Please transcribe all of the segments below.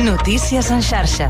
Notícies en xarxa.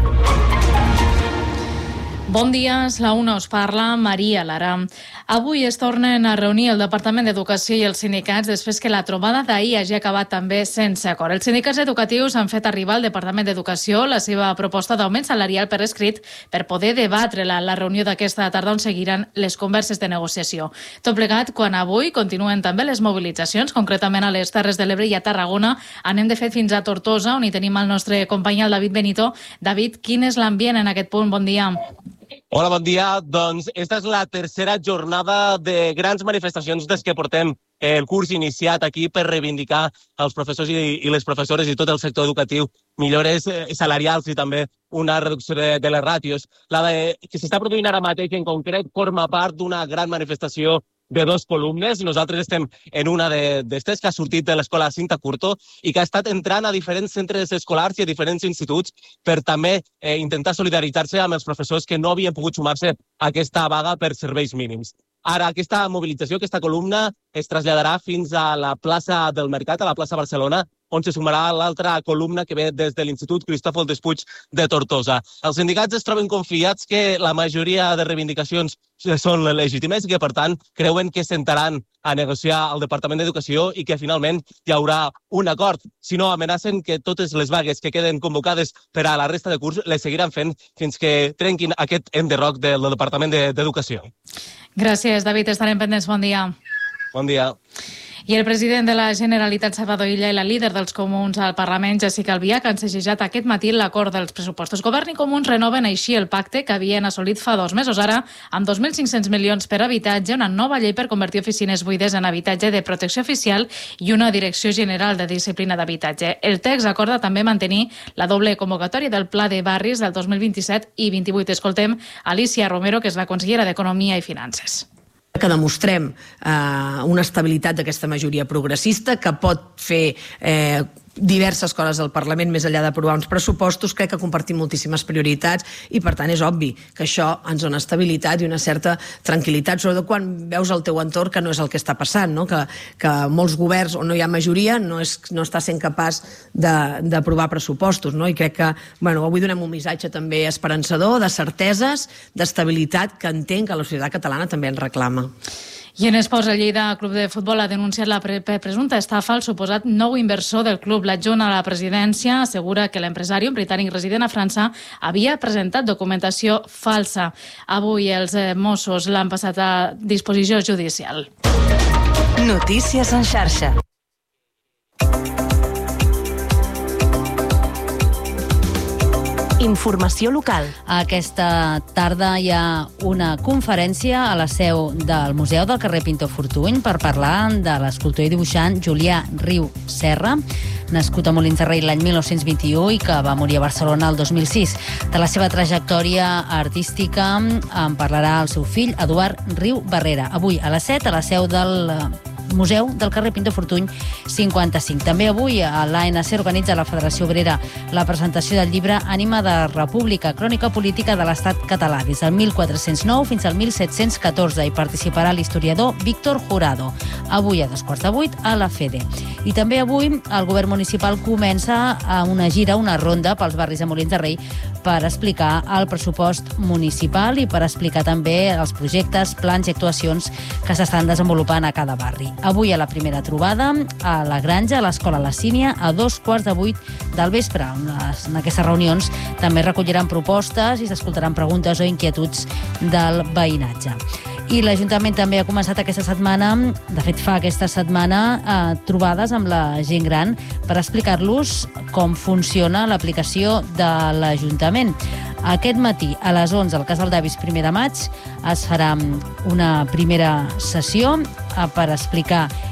Bon dia, és la una, us parla Maria Lara. Avui es tornen a reunir el Departament d'Educació i els sindicats després que la trobada d'ahir hagi acabat també sense acord. Els sindicats educatius han fet arribar al Departament d'Educació la seva proposta d'augment salarial per escrit per poder debatre-la a la reunió d'aquesta tarda on seguiran les converses de negociació. Tot plegat, quan avui continuen també les mobilitzacions, concretament a les Terres de l'Ebre i a Tarragona. Anem de fet fins a Tortosa, on hi tenim el nostre company, el David Benito. David, quin és l'ambient en aquest punt? Bon dia. Hola, bon dia. Doncs esta és la tercera jornada de grans manifestacions des que portem el curs iniciat aquí per reivindicar als professors i les professores i tot el sector educatiu millores salarials i també una reducció de les ràtios. La que s'està produint ara mateix en concret forma part d'una gran manifestació de dos columnes. Nosaltres estem en una d'estes que ha sortit de l'escola Cinta Curto i que ha estat entrant a diferents centres escolars i a diferents instituts per també intentar solidaritzar-se amb els professors que no havien pogut sumar-se a aquesta vaga per serveis mínims. Ara, aquesta mobilització, aquesta columna, es traslladarà fins a la plaça del Mercat, a la plaça Barcelona, on se sumarà l'altra columna que ve des de l'Institut Cristòfol Despuig de Tortosa. Els sindicats es troben confiats que la majoria de reivindicacions són legítimes i que, per tant, creuen que sentaran a negociar al Departament d'Educació i que finalment hi haurà un acord. Si no, amenacen que totes les vagues que queden convocades per a la resta de curs les seguiran fent fins que trenquin aquest enderroc del Departament d'Educació. Gràcies, David. Estarem pendents. Bon dia. Bon dia. I el president de la Generalitat, Salvador Illa, i la líder dels Comuns al Parlament, Jessica Albiach, han segellat aquest matí l'acord dels pressupostos. Govern i Comuns renoven així el pacte que havien assolit fa 2 mesos. Ara, amb 2.500 milions per habitatge, una nova llei per convertir oficines buides en habitatge de protecció oficial i una Direcció General de Disciplina d'Habitatge. El text acorda també mantenir la doble convocatòria del Pla de Barris del 2027 i 28. Escoltem Alicia Romero, que és la consellera d'Economia i Finances. Que demostrem una estabilitat d'aquesta majoria progressista que pot fer diverses coses al Parlament més enllà d'aprovar uns pressupostos. Crec que compartim moltíssimes prioritats i per tant és obvi que això ens dona estabilitat i una certa tranquil·litat, sobretot quan veus al teu entorn que no és el que està passant, no? Que molts governs on no hi ha majoria no està sent capaç d'aprovar pressupostos, no? I crec que avui donem un missatge també esperançador de certeses, d'estabilitat que entenc que la societat catalana també en reclama. I en esports, el Lleida Club de Futbol ha denunciat la presumpta estafa al suposat nou inversor del club. L'adjunt a la presidència assegura que l'empresari, un britànic resident a França, havia presentat documentació falsa. Avui els Mossos l'han passat a disposició judicial. Notícies en xarxa. Informació local. Aquesta tarda hi ha una conferència a la seu del Museu del carrer Pintor Fortuny per parlar de l'escultor i dibuixant Julià Riu Serra, nascut a Molins de Rei l'any 1921 i que va morir a Barcelona el 2006. De la seva trajectòria artística en parlarà el seu fill, Eduard Riu Barrera. Avui a les 7 a la seu del Museu del carrer Pintor Fortuny 55. També avui a l'ANC organitza la Federació Obrera la presentació del llibre Ànima de República, crònica política de l'Estat català, des del 1409 fins al 1714. Hi participarà l'historiador Víctor Jurado. Avui a 7:15 a la FEDE. I també avui el govern municipal comença una gira, una ronda pels barris de Molins de Rei per explicar el pressupost municipal i per explicar també els projectes, plans i actuacions que s'estan desenvolupant a cada barri. Avui a la primera trobada a la Granja, a l'Escola La Sínia, a 7:15 del vespre. En aquestes reunions també recolliran propostes i s'escoltaran preguntes o inquietuds del veïnatge. I l'Ajuntament també ha començat aquesta setmana, de fet fa aquesta setmana, trobades amb la gent gran per explicar-los com funciona l'aplicació de l'Ajuntament. Aquest matí, a les 11, al Casal d'Avis 1 de maig, es farà una primera sessió per explicar